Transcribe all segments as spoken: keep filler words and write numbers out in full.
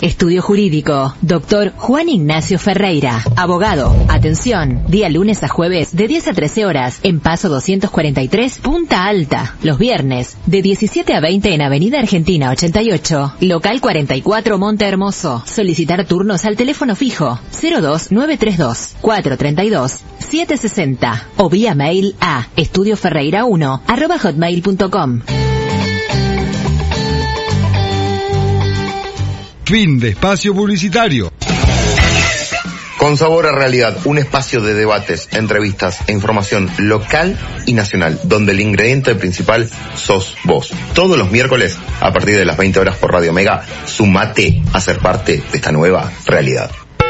Estudio Jurídico, doctor Juan Ignacio Ferreira, abogado. Atención, día lunes a jueves de diez a trece horas en Paso doscientos cuarenta y tres, Punta Alta. Los viernes de diecisiete a veinte en Avenida Argentina ochenta y ocho, local cuarenta y cuatro, Monte Hermoso. Solicitar turnos al teléfono fijo cero dos nueve tres dos, cuatro tres dos, siete seis cero o vía mail a estudioferreira uno arroba hotmail punto com. Fin de espacio publicitario. Con Sabor a Realidad, un espacio de debates, entrevistas e información local y nacional, donde el ingrediente principal sos vos. Todos los miércoles, a partir de las veinte horas por Radio Mega, sumate a ser parte de esta nueva realidad.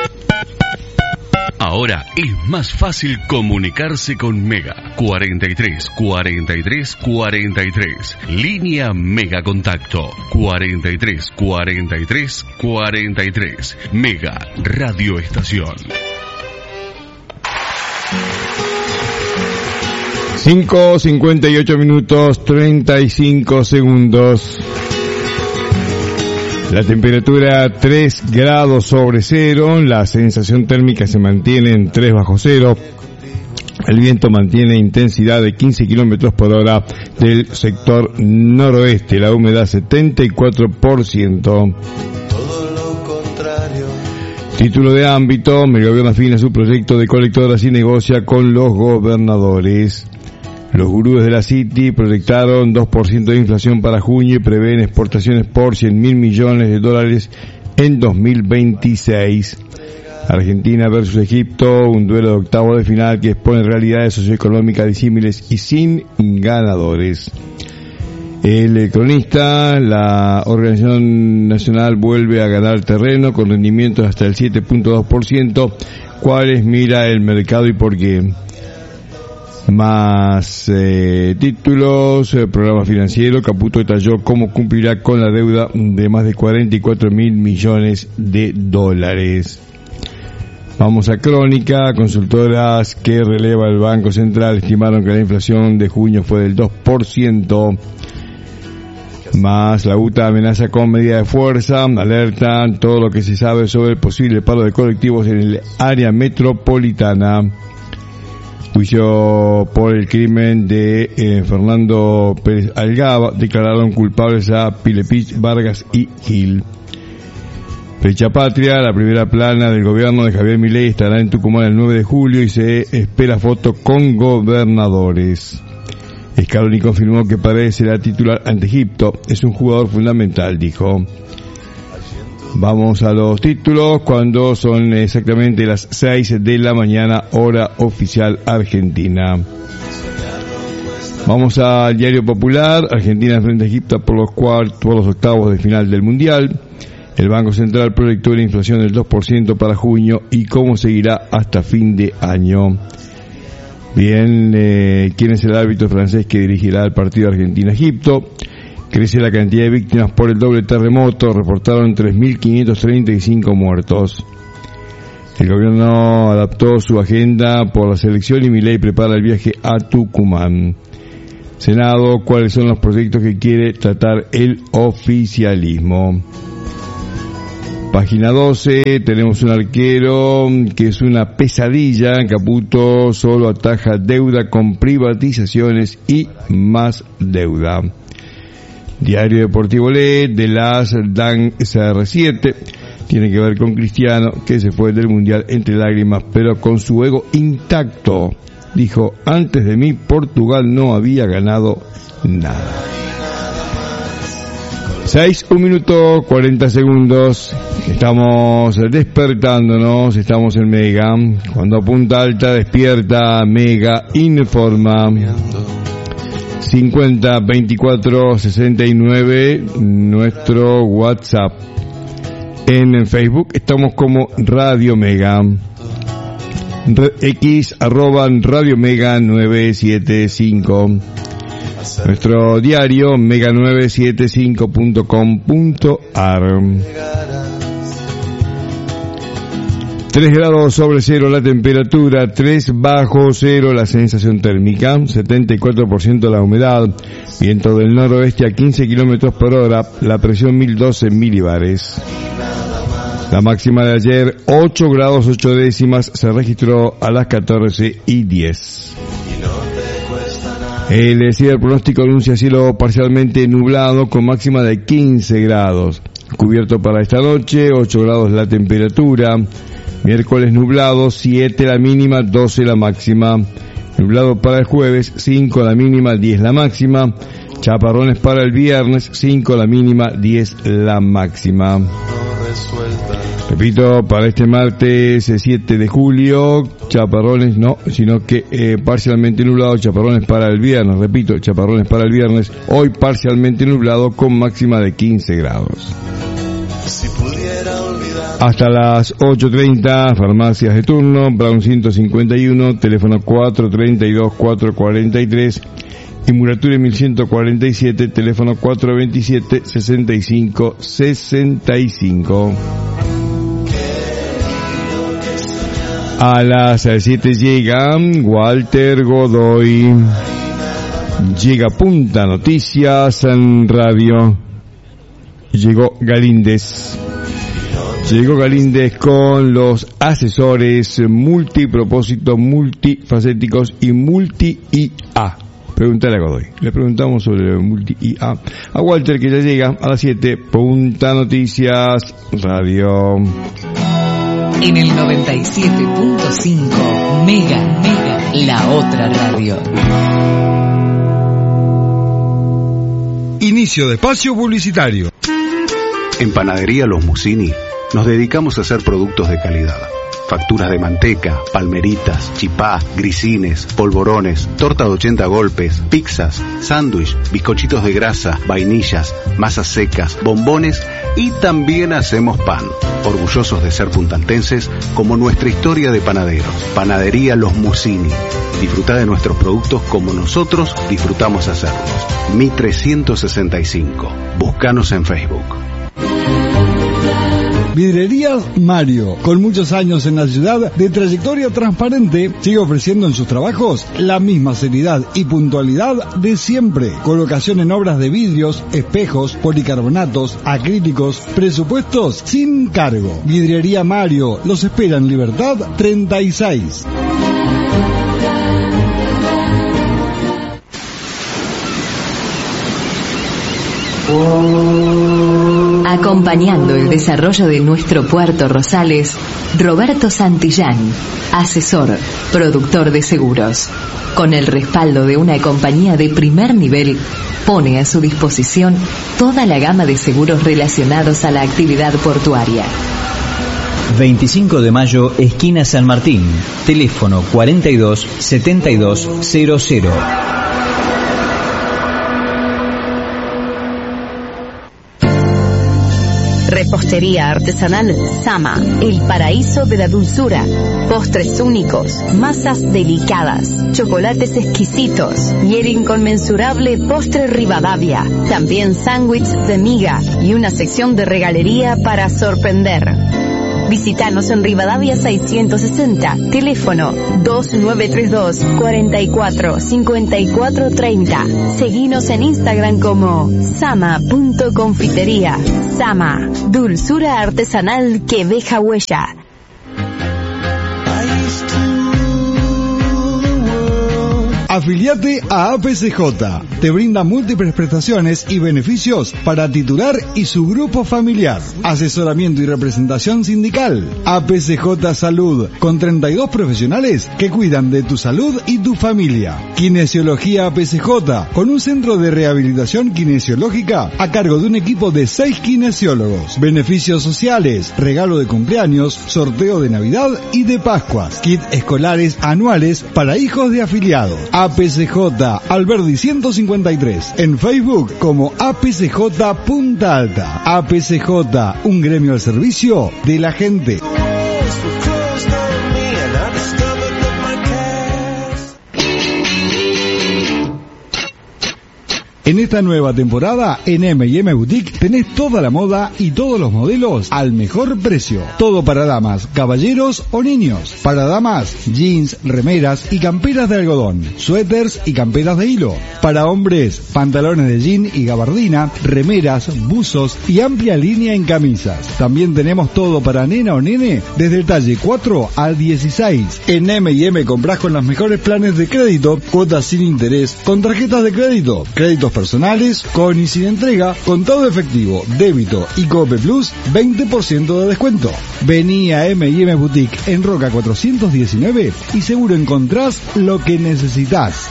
Ahora es más fácil comunicarse con Mega. cuarenta y tres, cuarenta y tres, cuarenta y tres. Línea Mega Contacto. cuarenta y tres, cuarenta y tres, cuarenta y tres. Mega Radio Estación. cinco cincuenta y ocho minutos, treinta y cinco segundos. La temperatura tres grados sobre cero, la sensación térmica se mantiene en tres bajo cero, el viento mantiene intensidad de quince kilómetros por hora del sector noroeste, la humedad setenta y cuatro por ciento. Título de ámbito, el gobierno afina su proyecto de colectoras y negocia con los gobernadores. Los gurúes de la City proyectaron dos por ciento de inflación para junio y prevén exportaciones por cien mil millones de dólares en dos mil veintiséis. Argentina versus Egipto, un duelo de octavo de final que expone realidades socioeconómicas disímiles y sin ganadores. El cronista, la Organización Nacional vuelve a ganar terreno con rendimientos hasta el siete punto dos por ciento. ¿Cuáles mira el mercado y por qué? Más eh, títulos, eh, programa financiero, Caputo detalló cómo cumplirá con la deuda de más de cuarenta y cuatro mil millones de dólares. Vamos a crónica, consultoras que releva el Banco Central estimaron que la inflación de junio fue del dos por ciento. Más la U T A amenaza con medida de fuerza, alertan todo lo que se sabe sobre el posible paro de colectivos en el área metropolitana. Juicio por el crimen de eh, Fernando Pérez Algaba, declararon culpables a Pilepich, Vargas y Gil. Fecha patria, la primera plana del gobierno de Javier Milei estará en Tucumán el nueve de julio y se espera foto con gobernadores. Scaloni confirmó que Paredes será titular ante Egipto, es un jugador fundamental, dijo. Vamos a los títulos cuando son exactamente las seis de la mañana, hora oficial argentina. Vamos al Diario Popular. Argentina frente a Egipto por los cuartos, por los octavos de final del Mundial. El Banco Central proyectó una inflación del dos por ciento para junio y cómo seguirá hasta fin de año. Bien, eh, ¿quién es el árbitro francés que dirigirá el partido Argentina-Egipto? Crece la cantidad de víctimas por el doble terremoto, reportaron tres mil quinientos treinta y cinco muertos. El gobierno adaptó su agenda por la selección y Milei prepara el viaje a Tucumán. Senado, ¿cuáles son los proyectos que quiere tratar el oficialismo? Página doce, tenemos un arquero que es una pesadilla. Caputo solo ataja deuda con privatizaciones y más deuda. Diario Deportivo Lee, de las Dan S R siete, tiene que ver con Cristiano, que se fue del Mundial entre lágrimas, pero con su ego intacto. Dijo, antes de mí Portugal no había ganado nada. Seis, un minuto, cuarenta segundos. Estamos despertándonos, estamos en Mega. Cuando apunta alta, despierta, Mega informa. cincuenta, veinticuatro, sesenta y nueve, nuestro WhatsApp. En Facebook estamos como Radio Mega. X arroba Radio Mega nueve siete cinco. Nuestro diario mega nueve siete cinco punto com punto ar. tres grados sobre cero la temperatura, tres bajo cero la sensación térmica, setenta y cuatro por ciento la humedad, viento del noroeste a quince kilómetros por hora, la presión mil doce milibares. La máxima de ayer, ocho grados ocho décimas, se registró a las catorce y diez. El ciberpronóstico anuncia cielo parcialmente nublado con máxima de quince grados. Cubierto para esta noche, ocho grados la temperatura. Miércoles nublado, siete la mínima, doce la máxima. Nublado para el jueves, cinco la mínima, diez la máxima. Chaparrones para el viernes, cinco la mínima, diez la máxima. Repito, para este martes siete de julio, chaparrones no, sino que eh, parcialmente nublado, chaparrones para el viernes. Repito, chaparrones para el viernes, hoy parcialmente nublado con máxima de quince grados. Hasta las ocho treinta, farmacias de turno, Brown ciento cincuenta y uno, teléfono cuatro treinta y dos, cuatro cuarenta y tres, y Murature mil ciento cuarenta y siete, teléfono cuatro veintisiete, sesenta y cinco sesenta y cinco. A las siete llega Walter Godoy. Llega Punta Noticias en Radio. Llegó Galíndez. Llegó Galíndez con los asesores multipropósito, multifacéticos y multi-I A. Pregúntale a Godoy. Le preguntamos sobre multi-I A a Walter, que ya llega a las siete. Punta Noticias Radio. En el noventa y siete punto cinco, Mega, Mega, la otra radio. Inicio de espacio publicitario. En Panadería Los Musini nos dedicamos a hacer productos de calidad. Facturas de manteca, palmeritas, chipá, grisines, polvorones, torta de ochenta golpes, pizzas, sándwich, bizcochitos de grasa, vainillas, masas secas, bombones y también hacemos pan. Orgullosos de ser puntaltenses como nuestra historia de panaderos. Panadería Los Musini. Disfruta de nuestros productos como nosotros disfrutamos hacerlos. Mitre ciento sesenta y cinco. Búscanos en Facebook. Vidrerías Mario, con muchos años en la ciudad de trayectoria transparente, sigue ofreciendo en sus trabajos la misma seriedad y puntualidad de siempre. Colocación en obras de vidrios, espejos, policarbonatos, acrílicos, presupuestos sin cargo. Vidrería Mario, los espera en Libertad treinta y seis. Acompañando el desarrollo de nuestro puerto Rosales, Roberto Santillán, asesor, productor de seguros. Con el respaldo de una compañía de primer nivel, pone a su disposición toda la gama de seguros relacionados a la actividad portuaria. veinticinco de mayo, esquina San Martín. Teléfono cuarenta y dos, setenta y dos, cero cero. Repostería artesanal Sama, el paraíso de la dulzura. Postres únicos, masas delicadas, chocolates exquisitos y el inconmensurable postre Rivadavia. También sándwiches de miga y una sección de regalería para sorprender. Visítanos en Rivadavia seiscientos sesenta, teléfono dos nueve tres dos, cuatro cuatro, cinco cuatro tres cero. Seguinos en Instagram como sama punto confitería. Sama, dulzura artesanal que deja huella. Afiliate a A P C J. Te brinda múltiples prestaciones y beneficios para titular y su grupo familiar. Asesoramiento y representación sindical. A P C J Salud, con treinta y dos profesionales que cuidan de tu salud y tu familia. Kinesiología A P C J, con un centro de rehabilitación kinesiológica a cargo de un equipo de seis kinesiólogos. Beneficios sociales, regalo de cumpleaños, sorteo de Navidad y de Pascuas. Kit escolares anuales para hijos de afiliados. A P C J Alberdi ciento cincuenta y tres, en Facebook como A P C J Punta Alta. A P C J, un gremio al servicio de la gente. En esta nueva temporada, en eme y eme Boutique, tenés toda la moda y todos los modelos al mejor precio. Todo para damas, caballeros o niños. Para damas, jeans, remeras y camperas de algodón, suéteres y camperas de hilo. Para hombres, pantalones de jean y gabardina, remeras, buzos y amplia línea en camisas. También tenemos todo para nena o nene, desde el talle cuatro al dieciséis. En eme y eme comprás con los mejores planes de crédito, cuotas sin interés, con tarjetas de crédito, créditos personales, con y sin entrega, contado efectivo, débito y Cope Plus, veinte por ciento de descuento. Vení a eme y eme Boutique en Roca cuatrocientos diecinueve y seguro encontrás lo que necesitas.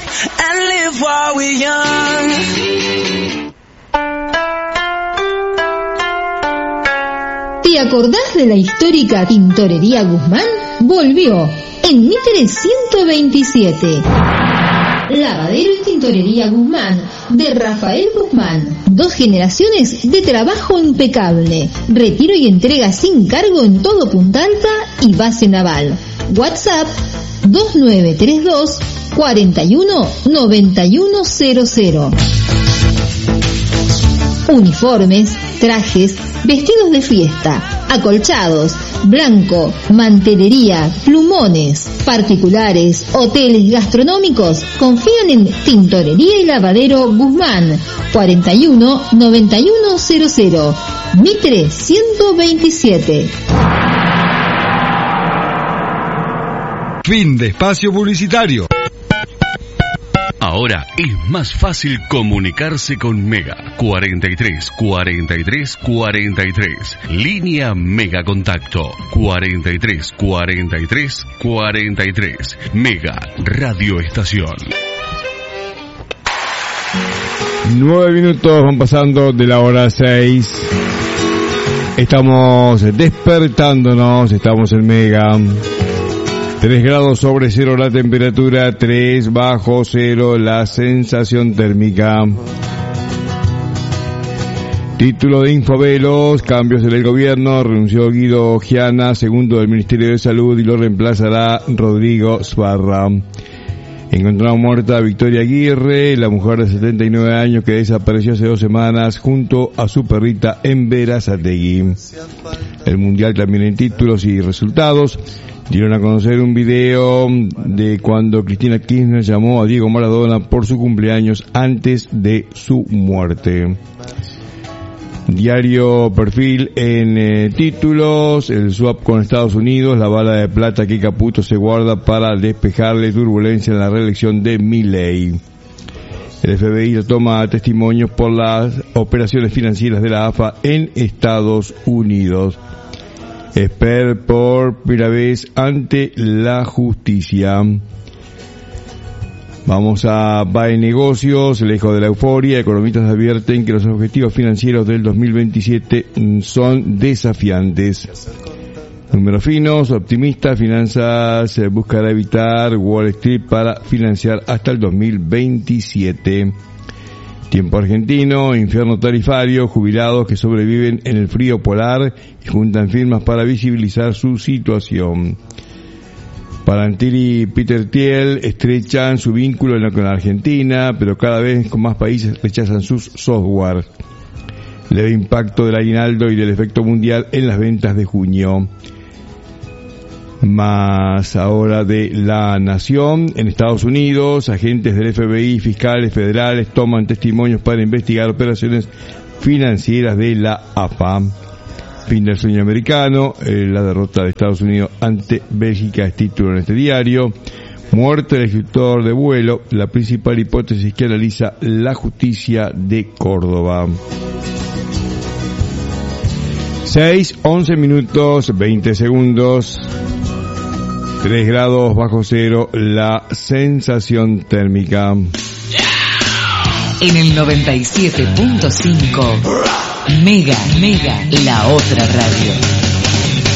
¿Te acordás de la histórica Tintorería Guzmán? Volvió en Mitre ciento veintisiete. Lavadero y Tintorería Guzmán, de Rafael Guzmán. Dos generaciones de trabajo impecable. Retiro y entrega sin cargo en todo Punta Alta y base naval. WhatsApp dos nueve tres dos, cuatro uno, nueve uno cero cero. Uniformes, trajes, vestidos de fiesta, acolchados, blanco, mantelería, plumones, particulares, hoteles y gastronómicos. Confían en Tintorería y Lavadero Guzmán, cuatro uno, nueve uno cero cero, Mitre ciento veintisiete. Fin de espacio publicitario. Ahora es más fácil comunicarse con Mega. cuarenta y tres, cuarenta y tres, cuarenta y tres. Línea Mega Contacto. cuarenta y tres, cuarenta y tres, cuarenta y tres. Mega Radio Estación. Nueve minutos van pasando de la hora seis. Estamos despertándonos, estamos en Mega. tres grados sobre cero la temperatura, tres bajo cero la sensación térmica. Título de Infovelos, cambios en el gobierno, renunció Guido Giana, segundo del Ministerio de Salud, y lo reemplazará Rodrigo Sbarra. Encontraron muerta a Victoria Aguirre, la mujer de setenta y nueve años que desapareció hace dos semanas junto a su perrita en Berazategui. El Mundial también en títulos y resultados. Dieron a conocer un video de cuando Cristina Kirchner llamó a Diego Maradona por su cumpleaños antes de su muerte. Diario Perfil en eh, títulos, el swap con Estados Unidos, la bala de plata que Caputo se guarda para despejarle turbulencia en la reelección de Milei. El F B I toma testimonios por las operaciones financieras de la A F A en Estados Unidos. Esper por primera vez ante la justicia. Vamos a B A E Negocios, lejos de la euforia, economistas advierten que los objetivos financieros del dos mil veintisiete son desafiantes. Números finos, optimistas, finanzas buscará evitar Wall Street para financiar hasta el dos mil veintisiete. Tiempo argentino, infierno tarifario, jubilados que sobreviven en el frío polar y juntan firmas para visibilizar su situación. Palantir y Peter Thiel estrechan su vínculo con la Argentina, pero cada vez con más países rechazan sus software. Leve impacto del aguinaldo y del efecto mundial en las ventas de junio. Más ahora de La Nación. En Estados Unidos, agentes del F B I y fiscales federales toman testimonios para investigar operaciones financieras de la A F A. Fin del sueño americano, eh, la derrota de Estados Unidos ante Bélgica es título en este diario. Muerte del escritor de vuelo, la principal hipótesis que analiza la justicia de Córdoba. seis, once minutos, veinte segundos. tres grados bajo cero la sensación térmica. En el noventa y siete punto cinco, Mega, Mega, la otra radio.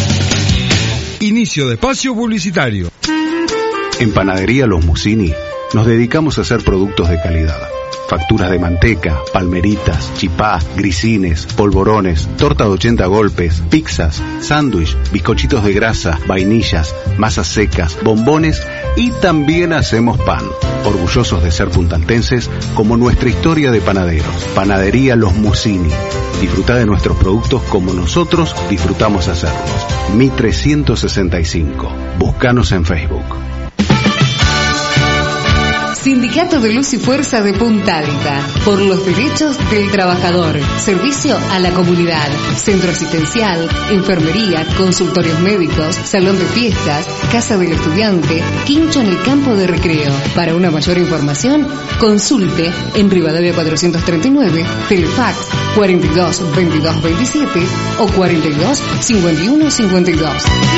Inicio de espacio publicitario. En Panadería Los Musini Nos dedicamos a hacer productos de calidad. Facturas de manteca, palmeritas, chipá, grisines, polvorones, torta de ochenta golpes, pizzas, sándwich, bizcochitos de grasa, vainillas, masas secas, bombones y también hacemos pan. Orgullosos de ser puntaltenses como nuestra historia de panaderos. Panadería Los Musini. Disfruta de nuestros productos como nosotros disfrutamos hacerlos. Mitre ciento sesenta y cinco. Búscanos en Facebook. Sindicato de Luz y Fuerza de Punta Alta, por los derechos del trabajador, servicio a la comunidad, centro asistencial, enfermería, consultorios médicos, salón de fiestas, casa del estudiante, quincho en el campo de recreo. Para una mayor información, consulte en Rivadavia cuatrocientos treinta y nueve, Telefax cuarenta y dos veintidós veintisiete o cuarenta y dos cincuenta y uno cincuenta y dos.